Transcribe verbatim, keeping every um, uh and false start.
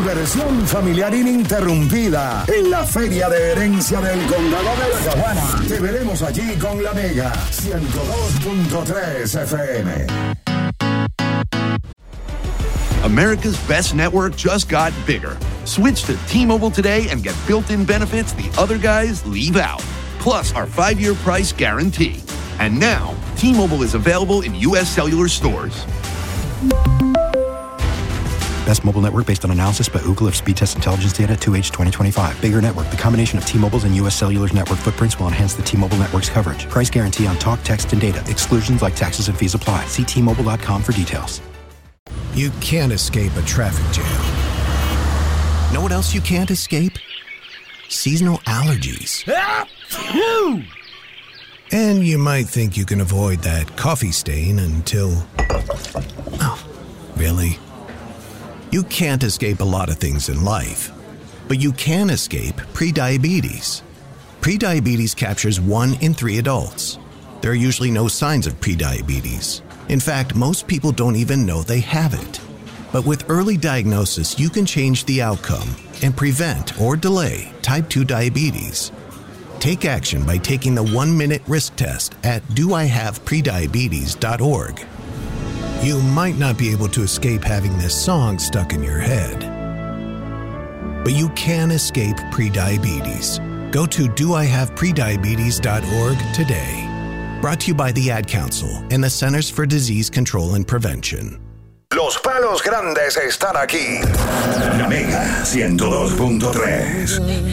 diversión familiar ininterrumpida en la Feria de Herencia del Condado de La Caguana. Te veremos allí con la Mega ciento dos punto tres F M. America's best network just got bigger. Switch to T-Mobile today and get built-in benefits the other guys leave out. Plus our five-year price guarantee. And now, T-Mobile is available in U S cellular stores. Best mobile network based on analysis by Ookla of speed test intelligence data two H twenty twenty-five. Bigger network. The combination of T-Mobile's and U S Cellular's network footprints will enhance the T-Mobile network's coverage. Price guarantee on talk, text, and data. Exclusions like taxes and fees apply. See T Mobile dot com for details. You can't escape a traffic jam. Know what else you can't escape? Seasonal allergies. And you might think you can avoid that coffee stain until... Oh, really? You can't escape a lot of things in life, but you can escape prediabetes. Prediabetes captures one in three adults. There are usually no signs of prediabetes. In fact, most people don't even know they have it. But with early diagnosis, you can change the outcome and prevent or delay type two diabetes. Take action by taking the one-minute risk test at do I have prediabetes dot org. You might not be able to escape having this song stuck in your head, but you can escape prediabetes. Go to do I have prediabetes dot org today. Brought to you by the Ad Council and the Centers for Disease Control and Prevention. Los palos grandes están aquí. La Mega ciento dos punto tres.